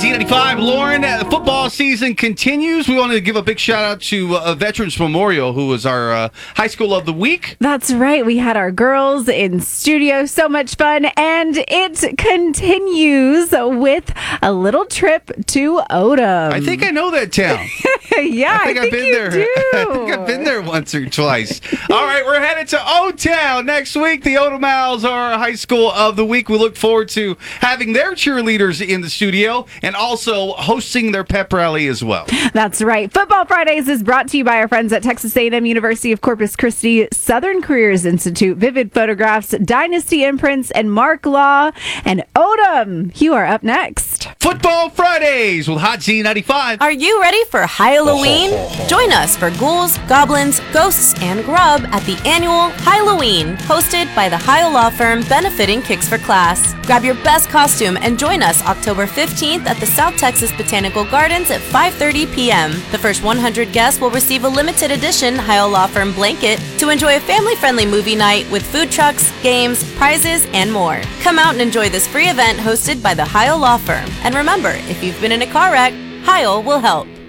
Z95, Lauren, football season continues. We want to give a big shout out to Veterans Memorial, who was our high school of the week. That's right. We had our girls in studio. So much fun. And it continues with a little trip to Odom. I think I know that town. Yeah, I think I've been you there. do. I think I've been there once or twice. All right, we're headed to O-Town next week. The Odom Owls are our high school of the week. We look forward to having their cheerleaders in the studio and also hosting their pep rally as well. That's right. Football Fridays is brought to you by our friends at Texas A&M University of Corpus Christi, Southern Careers Institute, Vivid Photographs, Dynasty Imprints, and Mark Law. And Odom, you are up next. Football Fridays with Hot Z95. Are you ready for Halloween? Join us for ghouls, goblins, ghosts, and grub at the annual Halloween, hosted by the Heil Law Firm, benefiting Kicks for Class. Grab your best costume and join us October 15th at the South Texas Botanical Gardens at 5:30 p.m. The first 100 guests will receive a limited edition Heil Law Firm blanket to enjoy a family-friendly movie night with food trucks, games, prizes, and more. Come out and enjoy this free event hosted by the Heil Law Firm. And remember, if you've been in a car wreck, Heil will help.